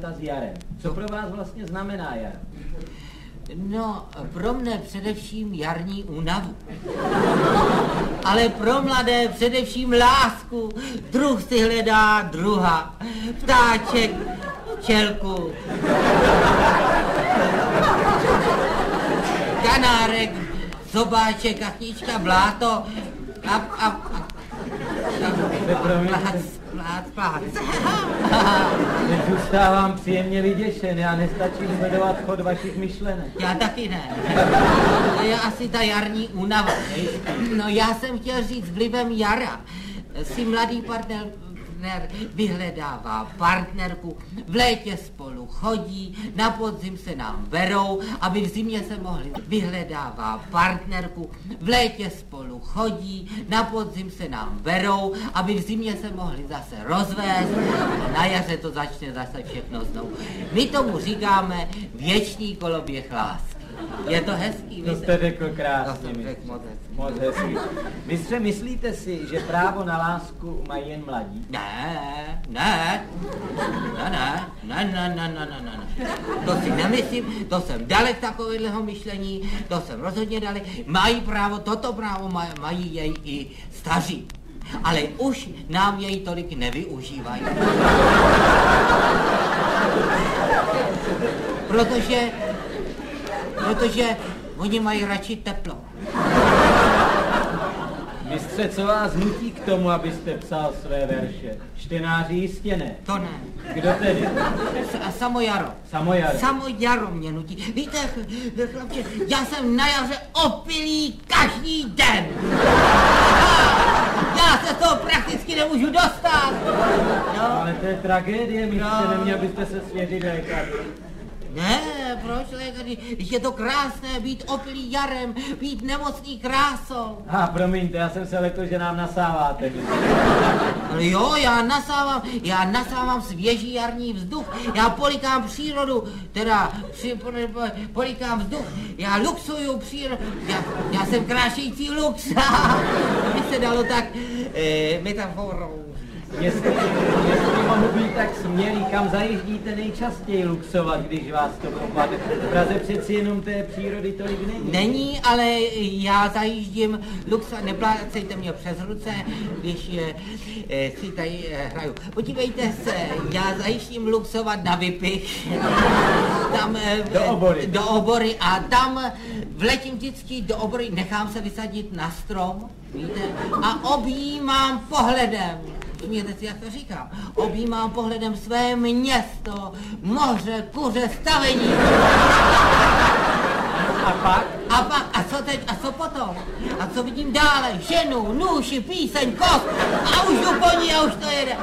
léta s jarem. Co pro vás vlastně znamená jaro? No, pro mne především jarní únavu. Ale pro mladé především lásku. Druh si hledá druha. Ptáček, včelku. Kanárek, zobáček, kachnička, bláto plác. Teď zůstávám příjemně vyděšen, já nestačím sledovat chod vašich myšlenek. Já taky ne. To je asi ta jarní únava. No já jsem chtěl říct vlivem jara. Si mladý partner vyhledává partnerku, v létě spolu chodí, na podzim se nám berou, aby v zimě se mohli. Vyhledává partnerku, v létě spolu chodí, na podzim se nám berou, aby v zimě se mohli zase rozvést a na jaře to začne zase všechno znovu. My tomu říkáme věčný koloběh lásky. Je to hezký, To jste řekl krásně, to jsem řekl moc hezký. Mistře, myslíte si, že právo na lásku mají jen mladí? Ne. To si nemyslím, to jsem dalek takového myšlení, to jsem rozhodně dalek. Mají právo, toto právo mají jej i staří. Ale už nám jej tolik nevyužívají. Protože oni mají radši teplo. Mistře, co vás nutí k tomu, abyste psal své verše? Čtenáři jistě ne. To ne. Kdo tedy? Samo jaro. Samo jaro mě nutí. Víte, chlapče, já jsem na jaře opilý každý den. Já se z toho prakticky nemůžu dostat. No. Ale to je tragédie, mistře, neměl byste se svěřit lékaři. Ne, proč lékaři? Když je to krásné být opilý jarem, být nemocný krásou. Promiňte, já jsem se lekl, že nám nasáváte. Ale jo, já nasávám svěží jarní vzduch, já polikám přírodu, polikám vzduch, já luxuju přírodu, já jsem krášející lux, by se dalo tak metaforou. Jestli mohu být tak smělý, kam zajíždíte nejčastěji luxovat, když vás to popadne? V Praze přeci jenom té přírody tolik není. Není, ale já zajíždím luxovat, neplácejte mě přes ruce, když si tady hraju. Podívejte se, já zajíždím luxovat na Vypich, tam do Obory a tam vletím vždycky do Obory, nechám se vysadit na strom, víte, a objímám pohledem. Smějte si, jak to říkám. Objímám pohledem své město, moře, kuře, stavení. A pak? A co teď? A co potom? A co vidím dále? Ženu, nůši, píseň, kost. A už jdu po ní a už to jede.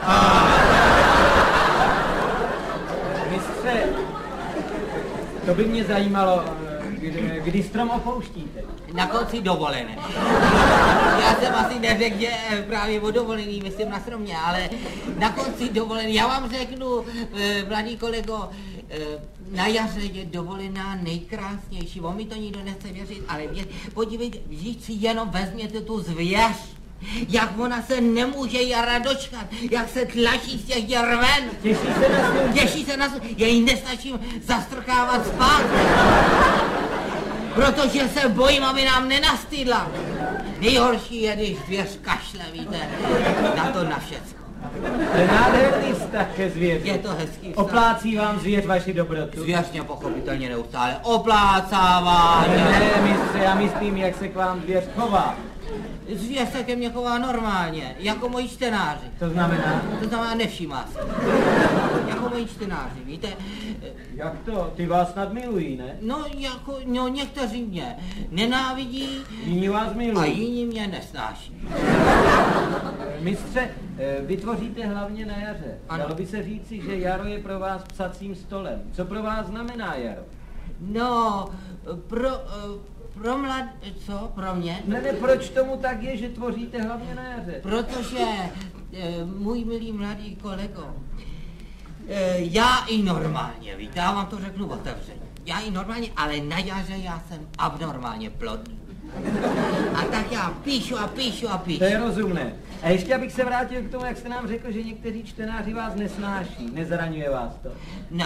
Mistře, to by mě zajímalo, kdy strom opouštíte? Na konci dovolené. Já jsem asi neřekl, že právě o dovolený, myslím na stromě, ale na konci dovolený. Já vám řeknu, mladý kolego, na jaře je dovolená nejkrásnější. On mi to nikdo nechce věřit, ale podívejte, vždyť si jenom vezměte tu zvěř. Jak ona se nemůže jara dočkat, jak se tlačí z těch děr ven. Těší se na slunce. Jej nestačím zastrkávat spát. Protože se bojím, aby nám nenastydla. Nejhorší je, když zvěř kašle, víte, na všecko. To je nádherný vztah ke zvěři. Je to hezký vztah. Oplácí vám zvěř vaši dobrotu? Zvěř mě pochopitelně neustále oplácává. Ne, mistře, já myslím, jak se k vám zvěř chová. Zvěř se ke mně chová normálně, jako moji čtenáři. To znamená? To znamená nevšímá se. Jako moji čtenáři, víte? Jak to? Ty vás snad milují, ne? No někteří mě nenávidí. Jiní vás milují. A jiní mě nesnáší. Mistře, vytvoříte hlavně na jaře. Ano. Dalo by se říci, že jaro je pro vás psacím stolem. Co pro vás znamená jaro? No, co? Pro mě? Ne, proč tomu tak je, že tvoříte hlavně na jaře? Protože, můj milý mladý kolego, já i normálně, víte, já vám to řeknu otevřeně. Já i normálně, ale na jaře já jsem abnormálně plodný. A tak já píšu. To je rozumné. A ještě abych se vrátil k tomu, jak jste nám řekl, že někteří čtenáři vás nesnáší. Nezraňuje vás to? No,